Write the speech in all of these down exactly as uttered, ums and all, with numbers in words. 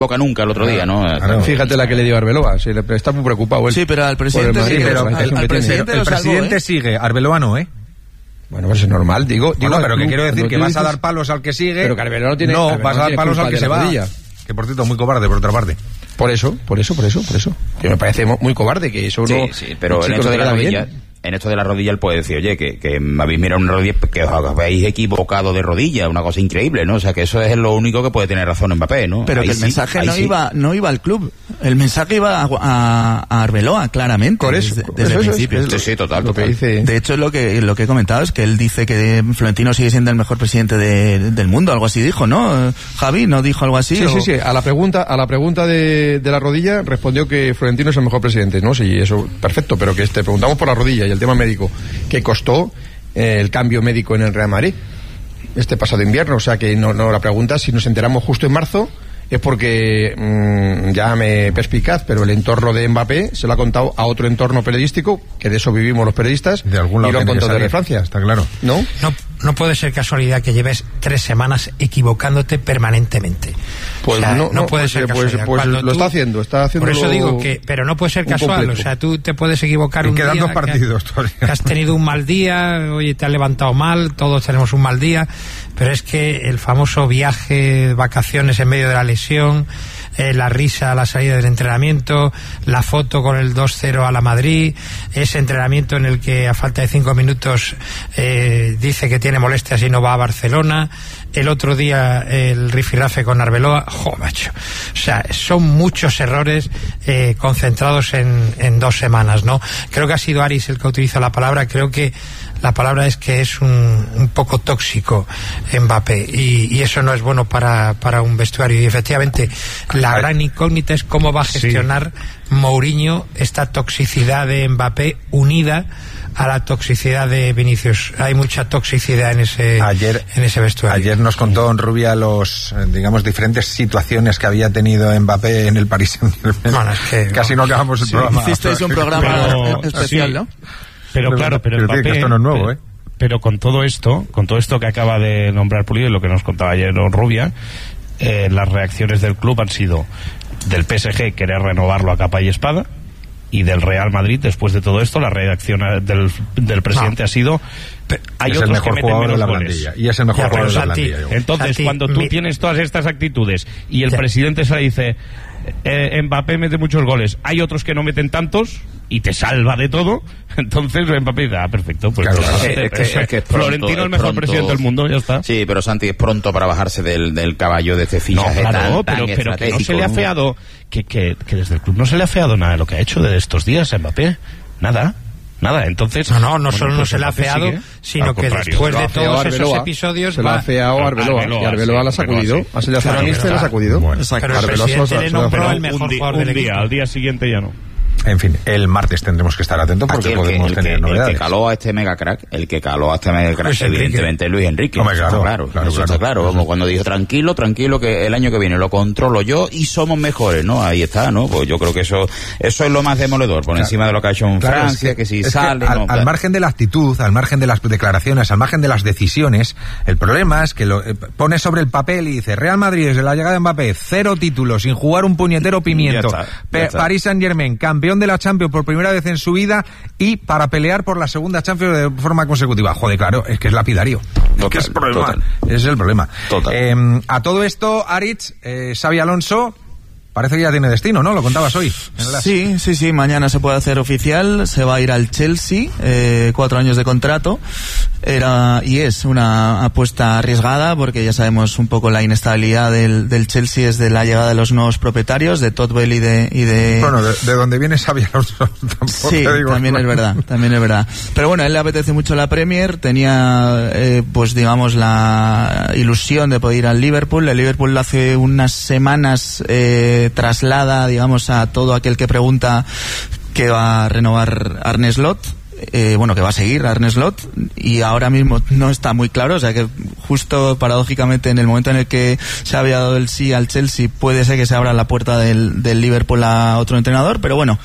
Boca nunca el otro día, ¿no? Claro. Fíjate la que le dio a Arbeloa, sí, está muy preocupado él. Sí, pero al presidente Madrid, sigue, pero al, al al presidente, el presidente salvó, ¿eh? sigue, Arbeloa no, ¿eh? Bueno, pues es normal, digo, digo bueno, pero que quiero decir que vas dices, a dar palos al que sigue. Pero que Arbeloa no tiene. No, Arbeloa vas a dar no palos al que se va. Rodilla. Que por cierto, muy cobarde por otra parte. Por eso, por eso, por eso, por eso. Que me parece muy cobarde que eso sí, no. Sí, pero en esto de la rodilla, en esto de la rodilla él puede decir, oye, que, que habéis mirado una rodilla, que os habéis equivocado de rodilla, una cosa increíble, ¿no? O sea, que eso es lo único que puede tener razón Mbappé, ¿no? Pero ahí que el sí, mensaje no sí. iba no iba al club, el mensaje iba a, a, a Arbeloa, claramente. Por eso, desde, desde eso el es, principio. es, es, sí, sí, total, lo total. Que dice... De hecho, lo que lo que he comentado es que él dice que Florentino sigue siendo el mejor presidente de, del mundo, algo así dijo, ¿no? Javi, ¿no dijo algo así? Sí, o... sí, sí. A la pregunta, a la pregunta de, de la rodilla respondió que Florentino es el mejor presidente, ¿no? Sí, eso, perfecto, pero que este, preguntamos por la rodilla y el tema médico, que costó eh, el cambio médico en el Real Madrid este pasado invierno, o sea que no, no la pregunta, si nos enteramos justo en marzo, es porque mmm, ya me perspicaz, pero el entorno de Mbappé se lo ha contado a otro entorno periodístico, que de eso vivimos los periodistas, de algún lado y lo han contado desde Francia, está claro. ¿No? No, no puede ser casualidad que lleves tres semanas equivocándote permanentemente. Pues o sea, no, no, no puede pues, ser pues, casualidad. pues, pues lo tú, está haciendo, está haciendo. Por eso digo que, pero no puede ser casual, completo. o sea, tú te puedes equivocar y un quedan día. dos partidos que, que has tenido un mal día, oye, te has levantado mal, todos tenemos un mal día, pero es que el famoso viaje, vacaciones en medio de la lesión, eh, la risa a la salida del entrenamiento, la foto con el dos cero a la Madrid, ese entrenamiento en el que a falta de cinco minutos eh, dice que tiene molestias y no va a Barcelona, el otro día el rifirrafe con Arbeloa, jo, macho, o sea, son muchos errores eh, concentrados en, en dos semanas, ¿no? Creo que ha sido Aris el que utiliza la palabra, creo que la palabra es que es un, un poco tóxico Mbappé y, y eso no es bueno para, para un vestuario y efectivamente la gran incógnita es cómo va a gestionar sí. Mourinho esta toxicidad de Mbappé unida a la toxicidad de Vinicius. Hay mucha toxicidad en ese ayer, en ese vestuario. Ayer nos contó Rubia los, digamos, diferentes situaciones que había tenido Mbappé en el Paris Saint-Germain. Bueno, es que, Casi no, no acabamos el sí, programa. Hicisteis un programa pero, especial, sí. ¿no? Pero, pero claro, pero, pero Mbappé, que esto no es nuevo, ¿eh? Pero con todo esto, con todo esto que acaba de nombrar Pulido y lo que nos contaba ayer Rubia, eh, las reacciones del club han sido del P S G querer renovarlo a capa y espada, y del Real Madrid, después de todo esto, la reacción del, del presidente no. ha sido hay es otros el mejor que meten jugador menos de la goles. plantilla y es el mejor ya, jugador de la Santi, plantilla. Entonces, Santi, cuando tú mi... tienes todas estas actitudes y el ya. presidente se le dice eh, Mbappé mete muchos goles, hay otros que no meten tantos y te salva de todo, entonces Mbappé dice, ah, perfecto, pues claro, claro, es, que, es, que, es que es pronto, Florentino es el mejor pronto, presidente del mundo, ya está. Sí, pero Santi, es pronto para bajarse del, del caballo de este fichaje no, claro, tan, pero, tan pero que no se le ha ¿no? feado, que, que, que desde el club no se le ha feado nada de lo que ha hecho de estos días a Mbappé, nada. Nada, entonces... No, no, no bueno, solo pues no se le ha feado, sigue, sino que después de todos esos episodios... Se lo ha feado a Arbeloa, y Arbeloa la ha sacudido. Ha sido la y la ha sacudido. Bueno, pero el presidente le nombró el mejor jugador del equipo. Al día siguiente ya no. En fin, el martes tendremos que estar atentos porque el podemos que, el tener que, novedades. El que caló a este mega crack, el que caló a este mega crack, Luis evidentemente Luis Enrique. Hombre, claro, está claro, claro, eso claro. está claro. Como cuando dijo tranquilo, tranquilo, que el año que viene lo controlo yo y somos mejores, ¿no? Ahí está, ¿no? Pues yo creo que eso eso es lo más demoledor, por claro. encima de lo que ha hecho en claro, Francia, es que, que si sale... Que al, no, al margen de la actitud, al margen de las declaraciones, al margen de las decisiones, el problema es que lo eh, pone sobre el papel y dice Real Madrid desde la llegada de Mbappé, cero títulos, sin jugar un puñetero pimiento. Ya está, ya P- está. Paris Saint-Germain, campeón de la Champions por primera vez en su vida y para pelear por la segunda Champions de forma consecutiva. Joder, claro, es que es lapidario. Total, es que es el problema. total. Ese es el problema. Total. Eh, a todo esto, Aritz, eh, Xabi Alonso... Parece que ya tiene destino, ¿no? Lo contabas hoy. Sí, sí, sí. Mañana se puede hacer oficial. Se va a ir al Chelsea, eh, cuatro años de contrato. Era y es una apuesta arriesgada porque ya sabemos un poco la inestabilidad del, del Chelsea desde la llegada de los nuevos propietarios, de Todd Boehly y de, y de... Bueno, de, de donde viene Xabi Alonso tampoco sí, te digo también claro. es verdad, también es verdad. Pero bueno, a él le apetece mucho la Premier, tenía eh, pues digamos la ilusión de poder ir al Liverpool. El Liverpool hace unas semanas eh, traslada, digamos, a todo aquel que pregunta que va a renovar Arne Slot. eh, bueno, que va a seguir Arne Slot, y ahora mismo no está muy claro, o sea que justo paradójicamente en el momento en el que se había dado el sí al Chelsea puede ser que se abra la puerta del, del Liverpool a otro entrenador, pero bueno,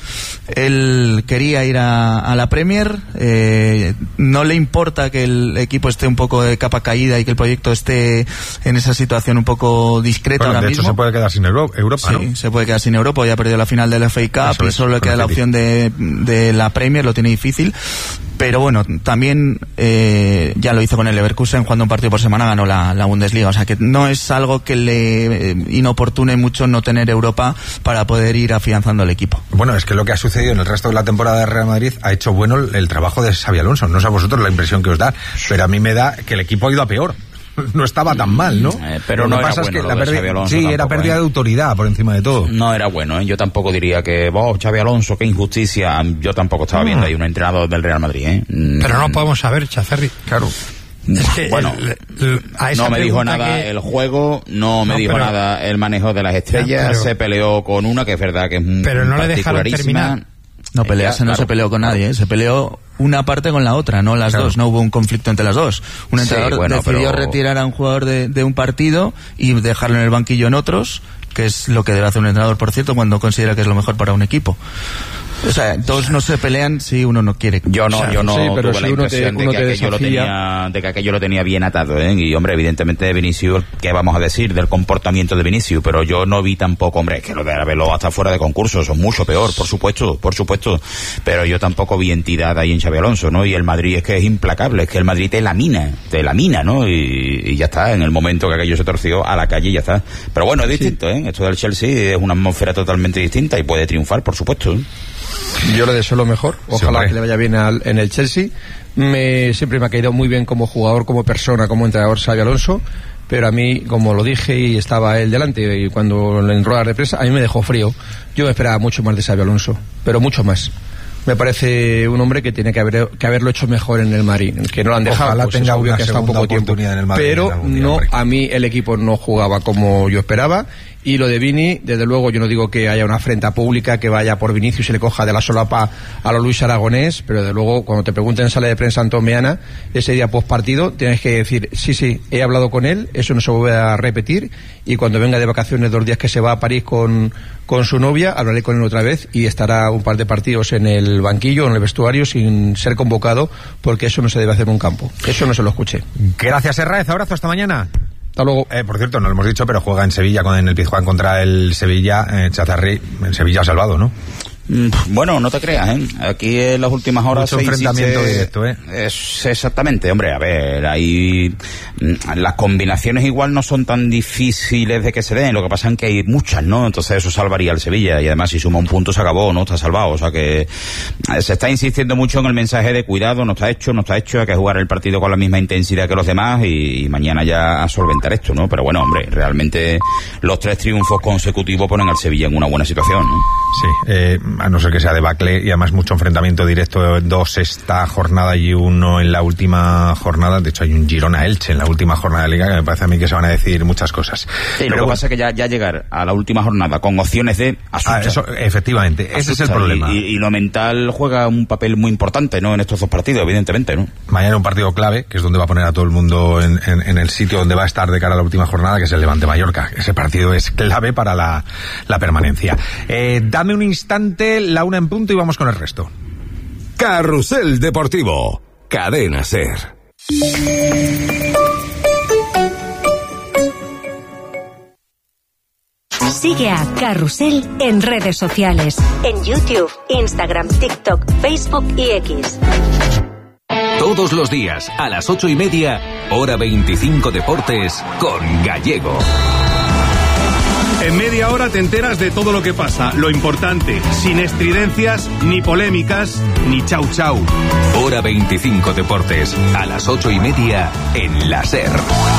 él quería ir a, a la Premier, eh, no le importa que el equipo esté un poco de capa caída y que el proyecto esté en esa situación un poco discreta bueno, ahora de mismo. hecho se puede quedar sin Europa, Europa sí, ¿no? se puede quedar sin Europa, ya ha perdido la final del F A Cup. Eso y solo le queda la opción de, de la Premier, lo tiene difícil, pero bueno, también eh, ya lo hizo con el Leverkusen, jugando un partido por semana ganó la, la Bundesliga, o sea que no es algo que le eh, inoportune mucho no tener Europa para poder ir afianzando el equipo. Bueno, es que lo que ha sucedido en el resto de la temporada de Real Madrid ha hecho bueno el, el trabajo de Xabi Alonso, no sé a vosotros la impresión que os da, pero a mí me da que el equipo ha ido a peor. No estaba tan mal, ¿no? Eh, pero lo no que pasa era bueno, es que la pérdida, Alonso sí, tampoco, era pérdida ¿eh? de autoridad por encima de todo. No era bueno, ¿eh? Yo tampoco diría que, vos, Xabi Alonso, qué injusticia. Yo tampoco estaba viendo ahí un entrenador del Real Madrid, ¿eh? Pero no podemos saber, Chacerri. Claro. Es que bueno, el, el, a esa no me dijo nada que... el juego, no me no, dijo pero... nada el manejo de las estrellas, pero... se peleó con una que es verdad que es pero no le dejaron terminar. No pelearse, no claro, se peleó con nadie, ¿eh? Se peleó una parte con la otra, no las claro. dos, no hubo un conflicto entre las dos. Un entrenador sí, bueno, decidió pero... retirar a un jugador de, de un partido y dejarlo en el banquillo en otros, que es lo que debe hacer un entrenador, por cierto, cuando considera que es lo mejor para un equipo. O sea, todos no se pelean si uno no quiere. Yo no, o sea, yo no sí, pero tuve si la impresión te, de, que desafía... lo tenía, de que aquello lo tenía bien atado, ¿eh? Y hombre, evidentemente Vinicius, ¿qué vamos a decir del comportamiento de Vinicius? Pero yo no vi tampoco, hombre, que lo de Arbeloa está fuera de concurso, eso es mucho peor, por supuesto, por supuesto. Pero yo tampoco vi entidad ahí en Xabi Alonso, ¿no? Y el Madrid es que es implacable, es que el Madrid te lamina, te lamina, ¿no? Y, y ya está, en el momento que aquello se torció, a la calle y ya está. Pero bueno, es distinto, ¿eh? Esto del Chelsea es una atmósfera totalmente distinta y puede triunfar, por supuesto, ¿eh? Yo le deseo lo mejor, ojalá sí, que le vaya bien al, en el Chelsea. Me, siempre me ha caído muy bien como jugador, como persona, como entrenador Xabi Alonso, pero a mí, como lo dije y estaba él delante, y cuando le entró a la represa, a mí me dejó frío. Yo me esperaba mucho más de Xabi Alonso, pero mucho más. Me parece un hombre que tiene que, haber, que haberlo hecho mejor en el Madrid, que no lo han dejado, ojalá pues tenga es obvio una que está un poco tiempo, en el Madrid, pero día, no, hombre. A mí el equipo no jugaba como yo esperaba. Y lo de Vini, desde luego, yo no digo que haya una afrenta pública que vaya por Vinicius y le coja de la solapa a lo Luis Aragonés, pero desde luego, cuando te pregunten en sala de prensa antomeana, ese día post partido, tienes que decir, sí, sí, he hablado con él, eso no se vuelve a repetir, y cuando venga de vacaciones dos días que se va a París con, con su novia, hablaré con él otra vez y estará un par de partidos en el banquillo, en el vestuario, sin ser convocado, porque eso no se debe hacer en un campo. Eso no se lo escuché. Gracias, Herráez, abrazo, hasta mañana. Hasta luego. Eh, por cierto, no lo hemos dicho, pero juega en Sevilla con en el Pizjuán contra el Sevilla, eh, Chazarri, en Sevilla salvado, ¿no? Bueno, no te creas, ¿eh? Aquí en las últimas horas mucho enfrentamiento insiste... directo, ¿eh? Es exactamente, hombre, a ver, ahí las combinaciones igual no son tan difíciles de que se den, lo que pasa es que hay muchas, ¿no? Entonces eso salvaría al Sevilla, y además si suma un punto se acabó, ¿no? Está salvado, o sea que se está insistiendo mucho en el mensaje de cuidado, no está hecho, no está hecho, hay que jugar el partido con la misma intensidad que los demás y, y mañana ya a solventar esto, ¿no? Pero bueno, hombre, realmente los tres triunfos consecutivos ponen al Sevilla en una buena situación, ¿no? Sí, eh, a no ser que sea debacle, y además mucho enfrentamiento directo, dos esta jornada y uno en la última jornada. De hecho hay un Girona-Elche en la última jornada de Liga, que me parece a mí que se van a decir muchas cosas. Sí, pero lo que bueno, pasa es que ya, ya llegar a la última jornada con opciones de asusta. Ah, eso, efectivamente, asusta, ese es el problema. Y, y, y lo mental juega un papel muy importante, ¿no? En estos dos partidos, evidentemente, ¿no? Mañana un partido clave, que es donde va a poner a todo el mundo en, en, en el sitio donde va a estar de cara a la última jornada, que es el Levante-Mallorca. Ese partido es clave para la, la permanencia. Eh, dame un instante, la una en punto, y vamos con el resto. Carrusel Deportivo, Cadena SER. Sigue a Carrusel en redes sociales, en YouTube, Instagram, TikTok, Facebook y X. Todos los días, a las ocho y media, hora veinticinco Deportes, con Gallego. En media hora te enteras de todo lo que pasa, lo importante, sin estridencias, ni polémicas, ni chau chau. Hora veinticinco Deportes, a las ocho y media, en la SER.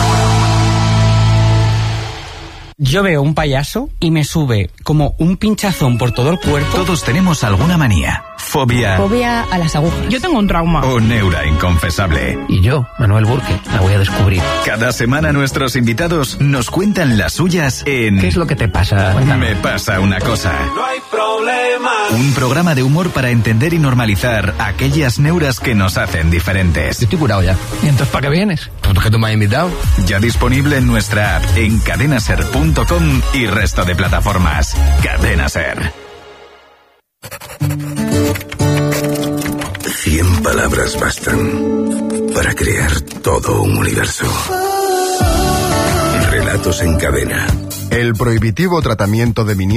Yo veo un payaso y me sube como un pinchazón por todo el cuerpo. Todos tenemos alguna manía. fobia Fobia a las agujas. Yo tengo un trauma. o neura inconfesable. Y yo, Manuel Burke, la voy a descubrir. Cada semana nuestros invitados nos cuentan las suyas en ¿Qué es lo que te pasa? Cuéntame. Me pasa una cosa. No hay problema. Un programa de humor para entender y normalizar aquellas neuras que nos hacen diferentes. Yo estoy curado ya. ¿Y entonces para qué vienes? ¿Por qué tú me has invitado? Ya disponible en nuestra app en cadenaser punto com y resto de plataformas. Cadena Ser. Cien palabras bastan para crear todo un universo. Relatos en cadena. El prohibitivo tratamiento de minier